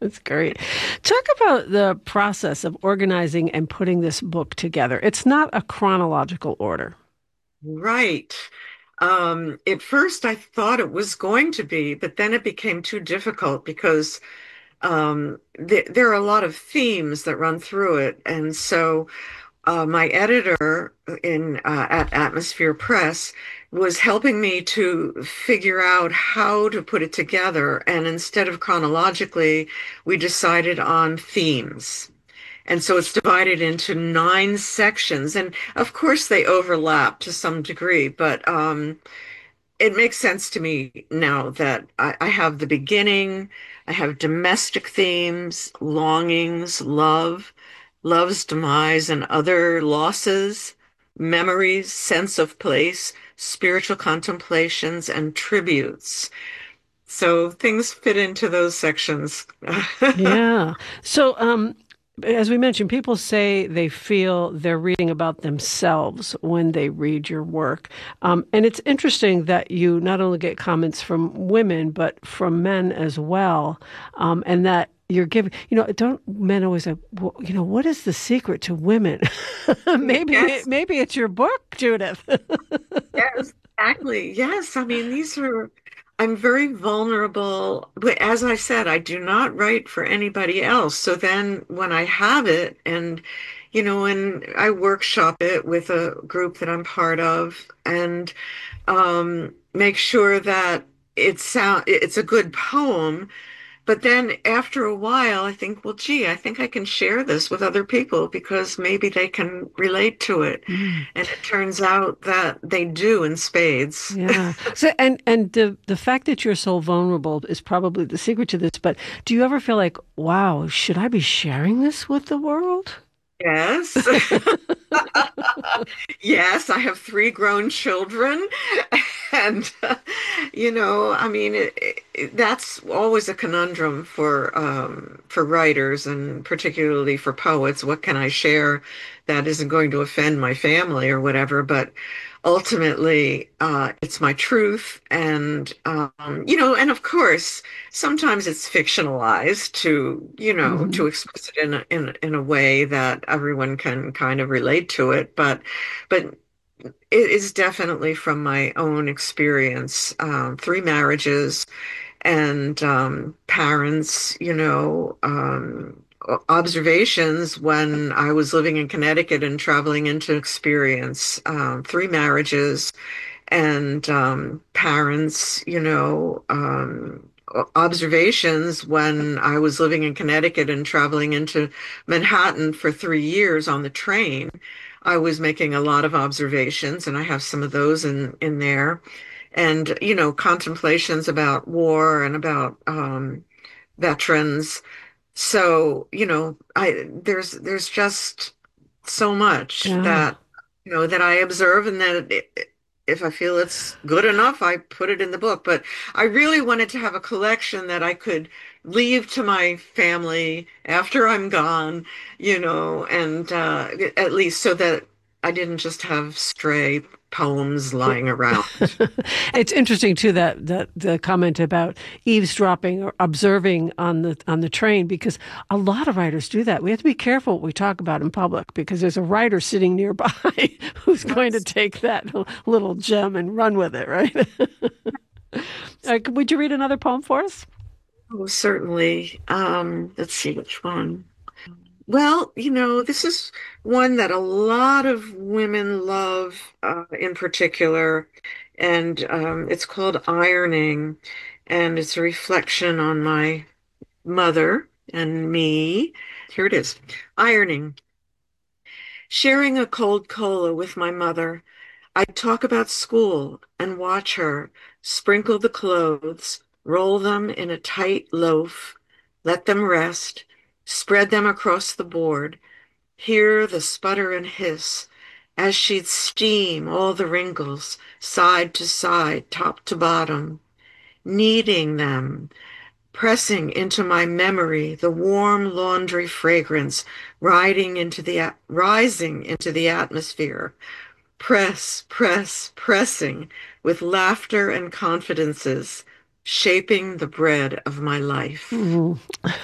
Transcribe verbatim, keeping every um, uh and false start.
That's great. Talk about the process of organizing and putting this book together. It's not a chronological order. Right. Um, at first, I thought it was going to be, but then it became too difficult because um, th there are a lot of themes that run through it. And so uh, my editor in uh, at Atmosphere Press was helping me to figure out how to put it together. And instead of chronologically, we decided on themes. And so it's divided into nine sections. And of course, they overlap to some degree, but um, it makes sense to me now that I, I have the beginning, I have domestic themes, longings, love, love's demise and other losses, memories, sense of place, spiritual contemplations, and tributes. So things fit into those sections. Yeah. So, um, as we mentioned, people say they feel they're reading about themselves when they read your work. Um, and it's interesting that you not only get comments from women, but from men as well. Um, and that you're giving, you know, don't men always say, well, you know, what is the secret to women? maybe, Yes, maybe it's your book, Judith. yes, exactly. Yes, I mean, these are, I'm very vulnerable. But as I said, I do not write for anybody else. So then when I have it and, you know, and I workshop it with a group that I'm part of and um, make sure that it sound, it's a good poem. But then after a while, I think, well, gee, I think I can share this with other people because maybe they can relate to it. Mm. And it turns out that they do in spades. Yeah. So and and the the fact that you're so vulnerable is probably the secret to this, but do you ever feel like, wow, should I be sharing this with the world? Yes. Yes, I have three grown children. And, uh, you know, I mean, it, it, that's always a conundrum for um, for writers and particularly for poets. What can I share that isn't going to offend my family or whatever? But ultimately, uh, it's my truth. And, um, you know, and of course, sometimes it's fictionalized to, you know, Hmm. to express it in a, in, in a way that everyone can kind of relate to it. But, but it is definitely from my own experience, um, three marriages and um, parents, you know, um, observations when I was living in Connecticut and traveling into experience, um, three marriages and um, parents, you know, um, observations when I was living in Connecticut and traveling into Manhattan for three years on the train. I was making a lot of observations, and I have some of those in in there, and you know, contemplations about war and about um, veterans. So, you know, I there's there's just so much Yeah. that you know that I observe, and that it, if I feel it's good enough, I put it in the book. But I really wanted to have a collection that I could leave to my family after I'm gone, you know, and uh, at least so that I didn't just have stray poems lying around. It's interesting too that that the comment about eavesdropping or observing on the on the train because a lot of writers do that. We have to be careful what we talk about in public because there's a writer sitting nearby who's going to Yes. take that little gem and run with it, right? Uh, would you read another poem for us? Oh, certainly. Um, let's see which one. Well, you know, this is one that a lot of women love, uh, in particular, and um, it's called Ironing, and it's a reflection on my mother and me. Here it is. Ironing. Sharing a cold cola with my mother, I'd talk about school and watch her sprinkle the clothes, roll them in a tight loaf, let them rest, spread them across the board, hear the sputter and hiss as she'd steam all the wrinkles, side to side, top to bottom, kneading them, pressing into my memory the warm laundry fragrance riding into the rising into the atmosphere. Press, press, pressing with laughter and confidences, shaping the bread of my life. Mhm.